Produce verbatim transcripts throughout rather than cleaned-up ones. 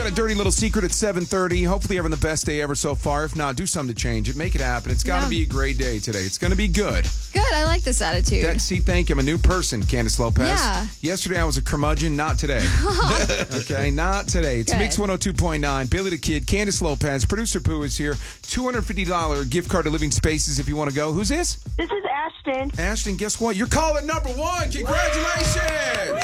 got a dirty little secret at seven thirty. Hopefully, you're having the best day ever so far. If not, do something to change it. Make it happen. It's got to Yeah. be a great day today. It's going to be good. Good. I like this attitude. That, see, thank you. I'm a new person, Candace Lopez. Yeah. Yesterday, I was a curmudgeon. Not today. Okay, not today. It's Good. Mix one oh two point nine. Billy the Kid, Candace Lopez, Producer Pooh is here. two hundred fifty dollars gift card to Living Spaces if you want to go. Who's this? This is Ashton. Ashton, guess what? You're calling number one. Congratulations.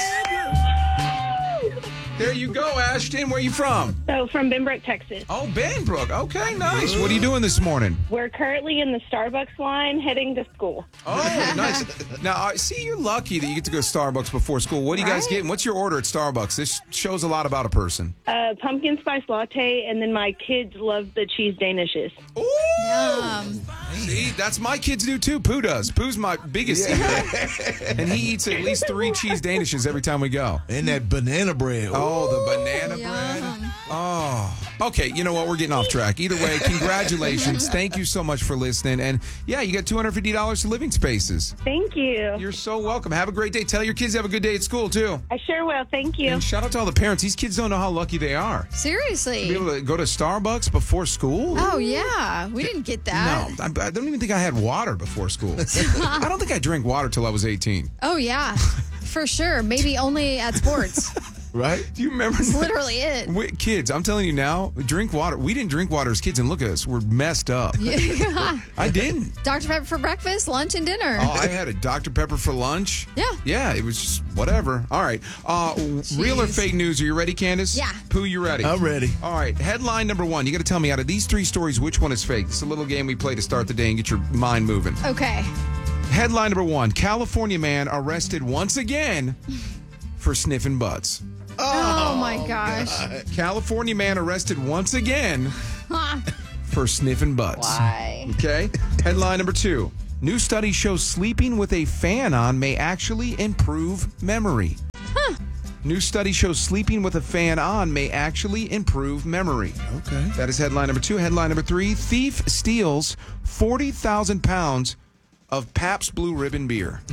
There you go, Ashton. Where are you from? So from Benbrook, Texas. Oh, Benbrook. Okay, nice. What are you doing this morning? We're currently in the Starbucks line heading to school. Oh, nice. Now, uh, see, you're lucky that you get to go to Starbucks before school. What are you guys Right. getting? What's your order at Starbucks? This shows a lot about a person. Uh, pumpkin spice latte, and then my kids love the cheese danishes. Ooh! Yum. See, that's my kids do too. Pooh does. Pooh's my biggest eater. And he eats at least three cheese danishes every time we go. And that banana bread. Oh, the banana Yum. bread. Oh. Okay, you know what? We're getting off track. Either way, congratulations. Thank you so much for listening. And yeah, you got two hundred fifty dollars to Living Spaces. Thank you. You're so welcome. Have a great day. Tell your kids to have a good day at school, too. I sure will. Thank you. And shout out to all the parents. These kids don't know how lucky they are. To Seriously. be able to go to Starbucks before school? Oh, yeah. We didn't get that. No, I, I don't even think I had water before school. I don't think I drank water till I was eighteen. Oh, yeah. For sure. Maybe only at sports. Right? Do you remember? That's literally it. We, kids, I'm telling you now, drink water. We didn't drink water as kids, and look at us. We're messed up. Yeah. I didn't. Doctor Pepper for breakfast, lunch, and dinner. Oh, I had a Doctor Pepper for lunch. Yeah. Yeah, it was just whatever. All right. Uh, real or Jeez. fake news? Are you ready, Candace? Yeah. Pooh, you ready? I'm ready. All right. Headline number one. You got to tell me out of these three stories, which one is fake. It's a little game we play to start the day and get your mind moving. Okay. Headline number one. California man arrested once again for sniffing butts. Oh, my gosh. California man arrested once again for sniffing butts. Why? Okay. Headline number two. New study shows sleeping with a fan on may actually improve memory. Huh. New study shows sleeping with a fan on may actually improve memory. Okay. That is headline number two. Headline number three. Thief steals forty thousand pounds of Pabst Blue Ribbon beer.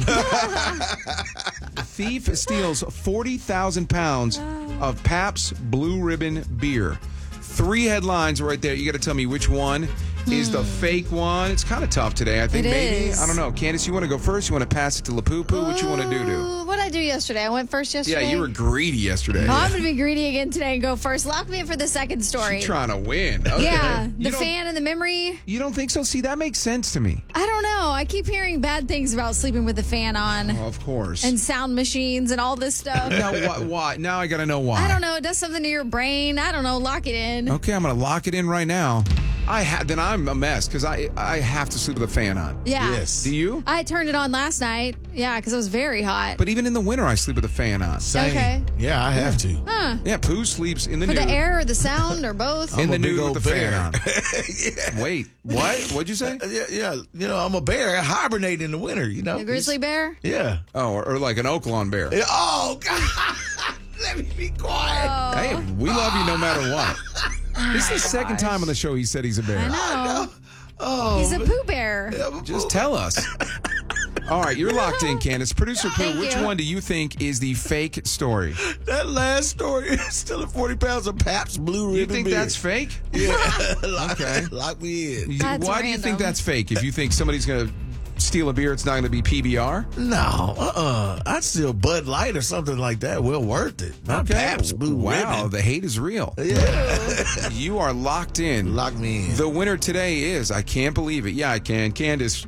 Thief steals forty thousand pounds of Pabst Blue Ribbon beer. Three headlines right there. You got to tell me which one is the fake one. It's kind of tough today. I think It maybe. is. I don't know. Candace, you want to go first? You want to pass it to LaPoo-Poo? What you want to do to? Ooh, What did I do yesterday? I went first Yeah, yesterday. you were greedy yesterday. Oh, I'm going to be greedy again today and go first. Lock me in for the second story. She's trying to win. Okay. Yeah. You The don't- fan and the memory. You don't think so? See, that makes sense to me. I don't know. I keep hearing bad things about sleeping with the fan on Oh, of course. and sound machines and all this stuff. now, why, why? Now I got to know why. I don't know. It does something to your brain. I don't know. Lock it in. Okay, I'm going to lock it in right now. I ha- Then I'm a mess because I, I have to sleep with a fan on. Yeah. Yes. Do you? I turned it on last night. Yeah, because it was very hot. But even in the winter, I sleep with a fan on. Same. Okay. Yeah, I have to. Huh. Yeah, Pooh sleeps in the For nude. the air or the sound or both? in I'm the a big nude old with the fan bear. on. Yeah. Wait, what? What'd you say? Yeah, yeah, you know, I'm a bear. I hibernate in the winter, you know. The grizzly bear? Yeah. Oh, or, or like an Oaklawn bear. Yeah, Oh, God. Let me be quiet. Oh, Hey, we love you no matter what. This is the second gosh. time on the show he said he's a bear. I know. Oh, He's a Pooh Bear. Just tell us. All right, you're locked in, Candace. Producer Pooh, Thank which you. one do you think is the fake story? That last story is still at forty pounds of Pabst Blue Ribbon You think beer. that's fake? Yeah. lock, Okay. Lock me in. You- That's Why do you random. think that's fake? If you think somebody's going to steal a beer, it's not going to be P B R? No, uh-uh. I'd steal Bud Light or something like that. Well worth it. Not Pabst Blue Wow, Ribbon. the hate is real. Yeah. You are locked in. Lock me in. The winner today is, I can't believe it. Yeah, I can. Candace.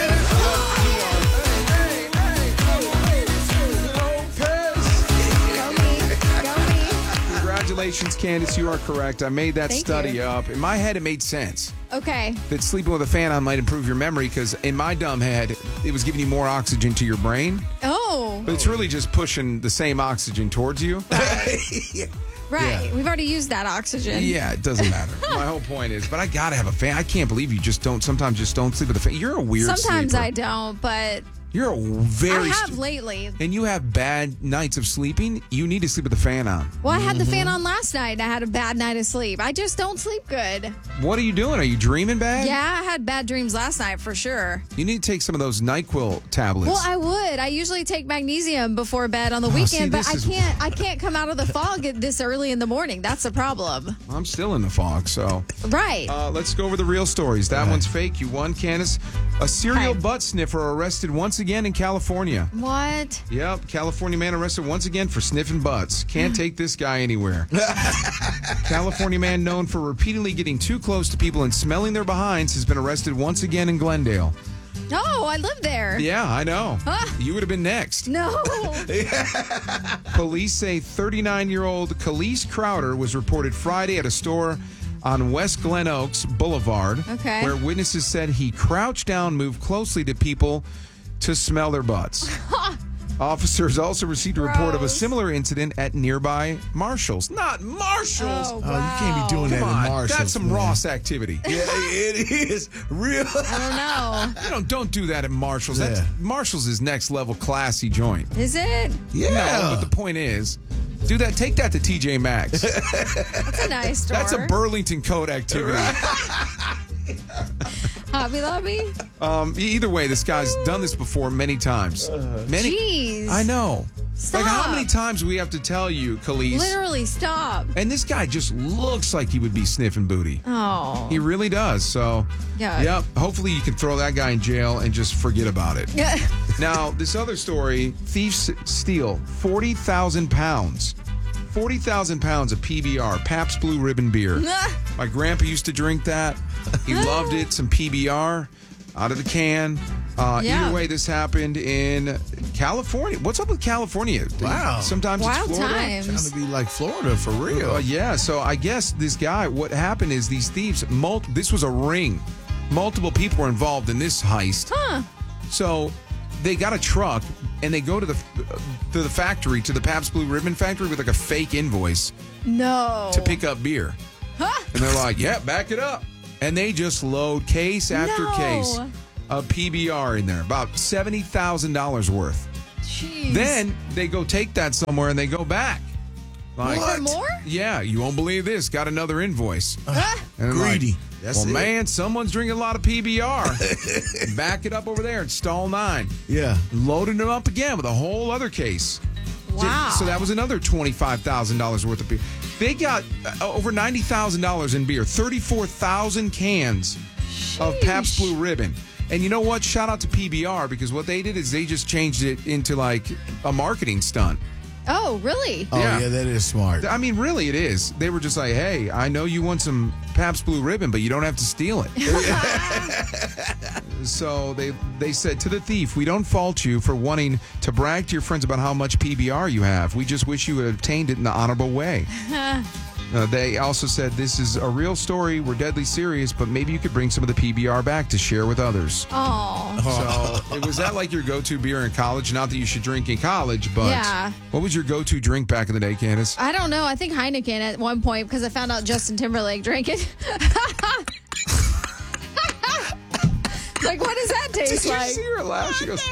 Go me. Go me. Congratulations, Candace. You are correct. I made that Thank study you. up. In my head, it made sense Okay. that sleeping with a fan on might improve your memory because in my dumb head, it was giving you more oxygen to your brain. Oh, But it's really just pushing the same oxygen towards you. right. We've already used that oxygen. Yeah, it doesn't matter. My whole point is, but I gotta have a fan. I can't believe you just don't. Sometimes just don't sleep with a fan. You're a weird Sometimes sleeper. I don't, but You're a very I have st- lately. and you have bad nights of sleeping. You need to sleep with the fan on. Well, I had the fan Mm-hmm. on last night. I had a bad night of sleep. I just don't sleep good. What are you doing? Are you dreaming bad? Yeah, I had bad dreams last night for sure. You need to take some of those NyQuil tablets. Well, I would. I usually take magnesium before bed on the Oh, weekend, see, but this I is- can't. I can't come out of the fog at this early in the morning. That's a problem. I'm still in the fog, so. Right. Uh, let's go over the real stories. That one's fake. You won, Candace. A serial Hi. butt sniffer arrested once again in California. What? Yep, California man arrested once again for sniffing butts. Can't take this guy anywhere. California man known for repeatedly getting too close to people and smelling their behinds has been arrested once again in Glendale. Oh, I live there. Yeah, I know. Huh? You would have been next. No. Police say thirty-nine-year-old Khalees Crowder was reported Friday at a store on West Glen Oaks Boulevard, Okay. where witnesses said he crouched down, moved closely to people to smell their butts. Officers also received a report of a Gross. similar incident at nearby Marshall's. Not Marshall's! Oh, Oh, you can't be wow. doing that Come in on, Marshall's. that's some man. Ross activity. Yeah, it is real. I don't know. You know, don't do that at Marshall's. That's, Yeah. Marshall's is next level classy joint. Is it? Yeah. No, but the point is, do that. Take that to T J Maxx. That's a nice store. That's a Burlington Coat activity. Hobby Lobby? Um, e- either way, this guy's done this before many times. Many. Jeez. I know. Stop. Like, how many times do we have to tell you, Khalees? Literally, stop. And this guy just looks like he would be sniffing booty. Oh. He really does. So, Yeah. yep. Hopefully, you can throw that guy in jail and just forget about it. Yeah. Now, this other story: thieves steal forty thousand pounds. forty thousand pounds of P B R, Pabst Blue Ribbon beer. My grandpa used to drink that. He loved it. Some P B R out of the can. Uh, Yeah. Either way, this happened in California. What's up with California? Wow. Sometimes Wild it's Florida. times. Trying to be like Florida for real. Uh, yeah, so I guess this guy, what happened is these thieves, mul- this was a ring. Multiple people were involved in this heist. Huh. So they got a truck and they go to the to the factory, to the Pabst Blue Ribbon factory with like a fake invoice No. to pick up beer. Huh? And they're like, yeah, back it up. And they just load case after No. case of P B R in there, about seventy thousand dollars worth. Jeez. Then they go take that somewhere and they go back. Like, For more? yeah, you won't believe this. Got another invoice. Huh? And I'm Greedy. like, That's well, it. man, someone's drinking a lot of P B R. Back it up over there at stall nine. Yeah. Loading them up again with a whole other case. Wow. So that was another twenty-five thousand dollars worth of beer. They got uh, over ninety thousand dollars in beer, thirty-four thousand cans of Pabst Sheesh. Blue Ribbon. And you know what? Shout out to P B R, because what they did is they just changed it into like a marketing stunt. Oh, really? Oh, Yeah. yeah. that is smart. I mean, really, it is. They were just like, hey, I know you want some Pabst Blue Ribbon, but you don't have to steal it. So they they said to the thief, we don't fault you for wanting to brag to your friends about how much P B R you have. We just wish you had obtained it in the honorable way. Uh, they also said, this is a real story. We're deadly serious, but maybe you could bring some of the P B R back to share with others. Oh. So, it was that like your go-to beer in college? Not that you should drink in college, but Yeah. what was your go-to drink back in the day, Candace? I don't know. I think Heineken at one point because I found out Justin Timberlake drank it. Like, what does that taste Did you like? see her laugh? She goes,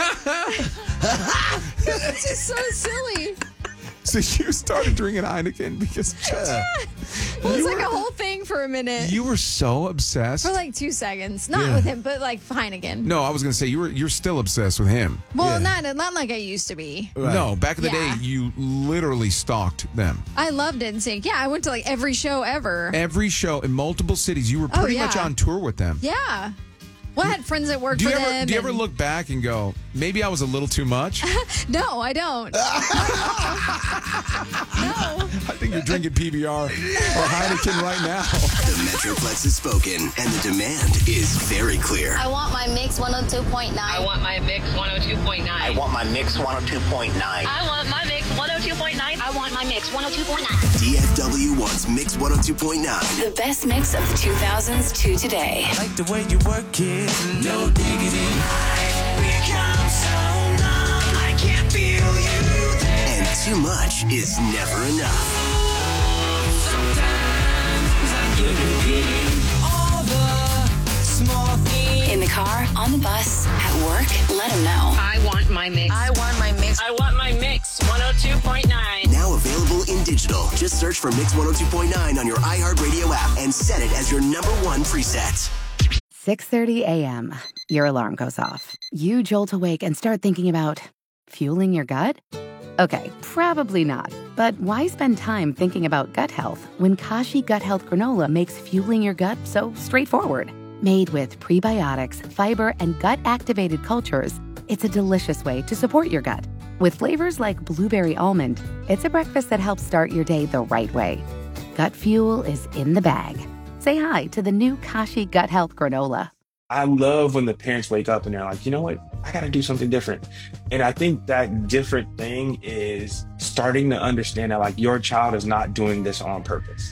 It's just so silly. so you started drinking Heineken because It was You like were- a whole thing for a minute. you were so obsessed. For like two seconds. Not Yeah. with him, but like Heineken. No, I was going to say, you were, you're still obsessed with him. Well, Yeah. not not like I used to be. Right. No, back in the Yeah. day, you literally stalked them. I loved N Sync. Yeah, I went to like every show ever. Every show in multiple cities, you were Oh, pretty yeah. much on tour with them. Yeah. Well, I had friends that worked Do you for ever them. do you ever and- look back and go, maybe I was a little too much? No, I don't. no. I think you're drinking P B R or Heineken right now. The Metroplex has spoken, and the demand is very clear. I want my mix one oh two point nine. I want my mix one oh two point nine. I want my mix one oh two point nine. I want my mix one oh two point nine. I want my mix one oh two point nine. D F W wants Mix one oh two point nine. The best mix of the two thousands to today. Like the way you work it, no diggity. I've become so numb, I can't feel you there. And too much is never enough. Sometimes I get it, all the small things. In the the car, on the bus, at work, let them know. I want my mix. I want my mix. I want my mix. one oh two point nine. Now available in digital. Just search for Mix one oh two point nine on your iHeartRadio app and set it as your number one preset. six thirty a.m. Your alarm goes off. You jolt awake and start thinking about fueling your gut? Okay, probably not. But why spend time thinking about gut health when Kashi Gut Health Granola makes fueling your gut so straightforward? Made with prebiotics, fiber, and gut-activated cultures, it's a delicious way to support your gut. With flavors like blueberry almond, it's a breakfast that helps start your day the right way. Gut fuel is in the bag. Say hi to the new Kashi Gut Health Granola. I love when the parents wake up and they're like, you know what? I got to do something different. And I think that different thing is starting to understand that like your child is not doing this on purpose.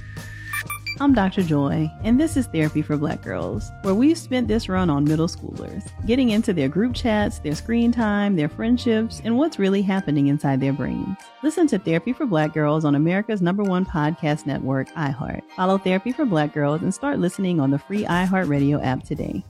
I'm Doctor Joy, and this is Therapy for Black Girls, where we've spent this run on middle schoolers, getting into their group chats, their screen time, their friendships, and what's really happening inside their brains. Listen to Therapy for Black Girls on America's number one podcast network, iHeart. Follow Therapy for Black Girls and start listening on the free iHeartRadio app today.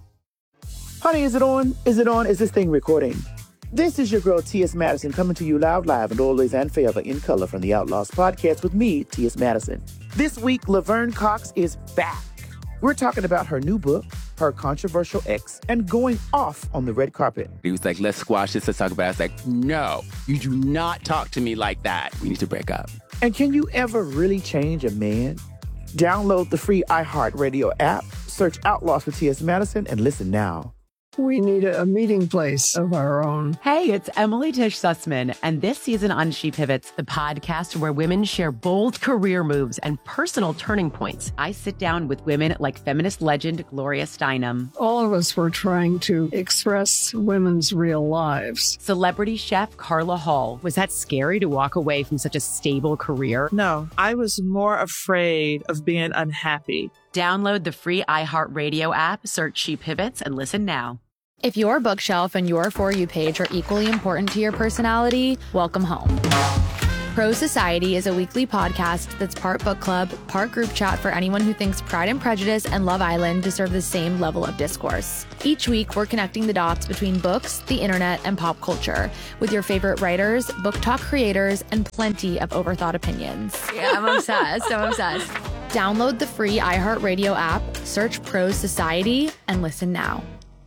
Honey, is it on? Is it on? Is this thing recording? This is your girl, T S. Madison, coming to you loud, live, and always and forever in color from the Outlaws podcast with me, T S. Madison. This week, Laverne Cox is back. We're talking about her new book, her controversial ex, and going off on the red carpet. He was like, let's squash this, let's talk about it. I was like, no, you do not talk to me like that. We need to break up. And can you ever really change a man? Download the free iHeartRadio app, search Outlaws with T S. Madison, and listen now. We need a, a meeting place of our own. Hey, it's Emily Tish Sussman, and this season on She Pivots, the podcast where women share bold career moves and personal turning points. I sit down with women like feminist legend Gloria Steinem. All of us were trying to express women's real lives. Celebrity chef Carla Hall. Was that scary to walk away from such a stable career? No, I was more afraid of being unhappy. Download the free iHeartRadio app, search She Pivots, and listen now. If your bookshelf and your For You page are equally important to your personality, welcome home. Pro Society is a weekly podcast that's part book club, part group chat for anyone who thinks Pride and Prejudice and Love Island deserve the same level of discourse. Each week, we're connecting the dots between books, the internet, and pop culture with your favorite writers, book talk creators, and plenty of overthought opinions. Yeah, I'm obsessed. I'm obsessed. Download the free iHeartRadio app, search Pro Society, and listen now.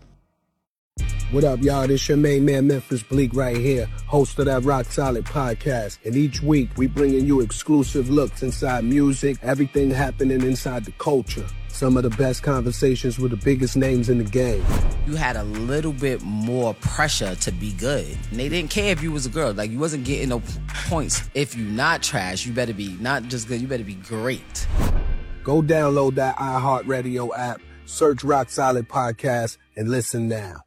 What up, y'all? This your main man, Memphis Bleak, right here, host of that Rock Solid podcast. And each week, we bringing you exclusive looks inside music, everything happening inside the culture. Some of the best conversations with the biggest names in the game. You had a little bit more pressure to be good. And they didn't care if you was a girl. Like, you wasn't getting no points. If you not trash, you better be not just good, you better be great. Go download that iHeartRadio app, search Rock Solid Podcast, and listen now.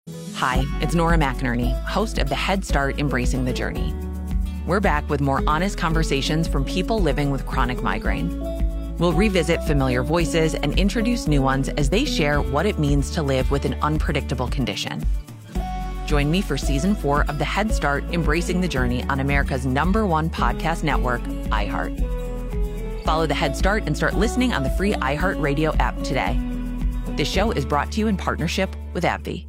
Hi, it's Nora McInerney, host of the Head Start Embracing the Journey. We're back with more honest conversations from people living with chronic migraine. We'll revisit familiar voices and introduce new ones as they share what it means to live with an unpredictable condition. Join me for season four of the Head Start Embracing the Journey on America's number one podcast network, iHeart. Follow the Head Start and start listening on the free iHeartRadio app today. This show is brought to you in partnership with AbbVie.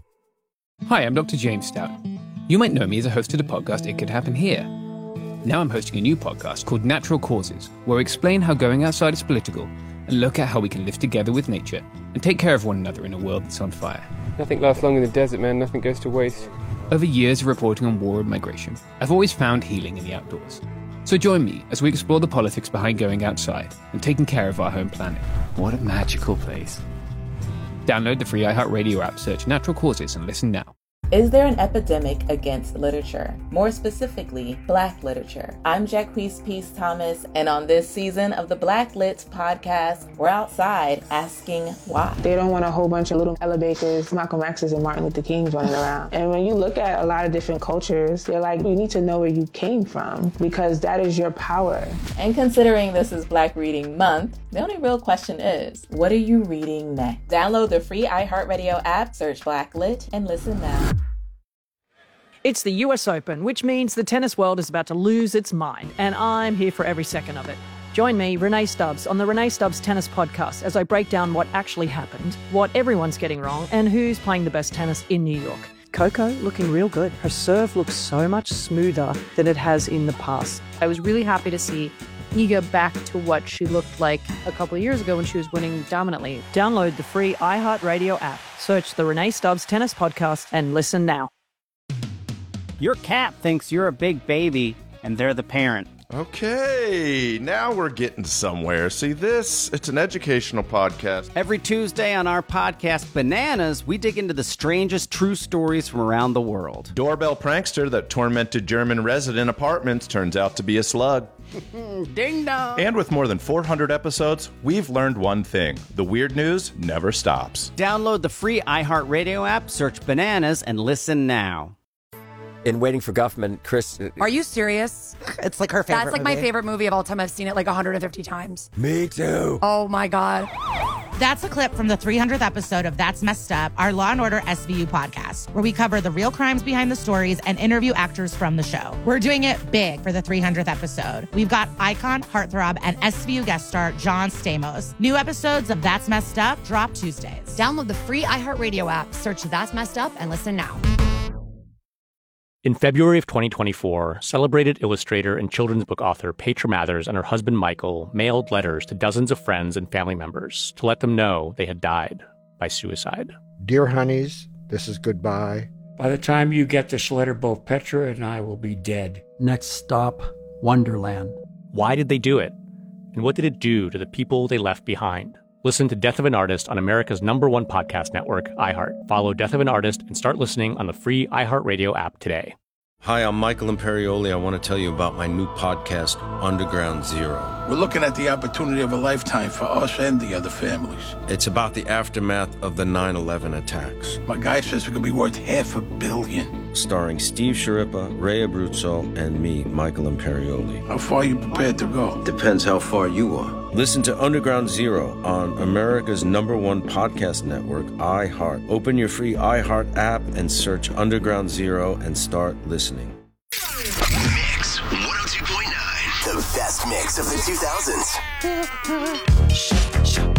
Hi, I'm Doctor James Stout. You might know me as a host of the podcast It Could Happen Here. Now I'm hosting a new podcast called Natural Causes, where I explain how going outside is political and look at how we can live together with nature and take care of one another in a world that's on fire. Nothing lasts long in the desert, man. Nothing goes to waste. Over years of reporting on war and migration, I've always found healing in the outdoors. So join me as we explore the politics behind going outside and taking care of our home planet. What a magical place. Download the free iHeartRadio app, search Natural Causes, and listen now. Is there an epidemic against literature? More specifically, Black literature. I'm Jacquees Peace Thomas, and on this season of the Black Lit podcast, we're outside asking why. They don't want a whole bunch of little Ella Bakers, Malcolm X's, and Martin Luther Kings running around. And when you look at a lot of different cultures, they're like, you need to know where you came from, because that is your power. And considering this is Black Reading Month, the only real question is, what are you reading next? Download the free iHeartRadio app, search Black Lit, and listen now. It's the U S Open, which means the tennis world is about to lose its mind, and I'm here for every second of it. Join me, Renee Stubbs, on the Renee Stubbs Tennis Podcast as I break down what actually happened, what everyone's getting wrong, and who's playing the best tennis in New York. Coco looking real good. Her serve looks so much smoother than it has in the past. I was really happy to see Iga back to what she looked like a couple of years ago when she was winning dominantly. Download the free iHeartRadio app. Search the Renee Stubbs Tennis Podcast and listen now. Your cat thinks you're a big baby, and they're the parent. Okay, now we're getting somewhere. See this? It's an educational podcast. Every Tuesday on our podcast, Bananas, we dig into the strangest true stories from around the world. Doorbell prankster that tormented German resident apartments turns out to be a slug. Ding dong. And with more than four hundred episodes, we've learned one thing. The weird news never stops. Download the free iHeartRadio app, search Bananas, and listen now. In Waiting for Guffman, Chris... Are you serious? It's like her favorite That's like movie. my favorite movie of all time. I've seen it like one hundred fifty times. Me too. Oh my God. That's a clip from the three hundredth episode of That's Messed Up, our Law and Order S V U podcast, where we cover the real crimes behind the stories and interview actors from the show. We're doing it big for the three hundredth episode. We've got icon, heartthrob, and S V U guest star John Stamos. New episodes of That's Messed Up drop Tuesdays. Download the free iHeartRadio app, search That's Messed Up, and listen now. In February of twenty twenty-four, celebrated illustrator and children's book author Petra Mathers and her husband Michael mailed letters to dozens of friends and family members to let them know they had died by suicide. Dear honeys, this is goodbye. By the time you get this letter, both Petra and I will be dead. Next stop, Wonderland. Why did they do it? And what did it do to the people they left behind? Listen to Death of an Artist on America's number one podcast network, iHeart. Follow Death of an Artist and start listening on the free iHeartRadio app today. Hi, I'm Michael Imperioli. I want to tell you about my new podcast, Underground Zero. We're looking at the opportunity of a lifetime for us and the other families. It's about the aftermath of the nine eleven attacks. My guy says it could be worth half a billion. Starring Steve Sciarippa, Ray Abruzzo, and me, Michael Imperioli. How far are you prepared to go? Depends how far you are. Listen to Underground Zero on America's number one podcast network, iHeart. Open your free iHeart app and search Underground Zero and start listening. Mix one oh two point nine. The best mix of the two thousands.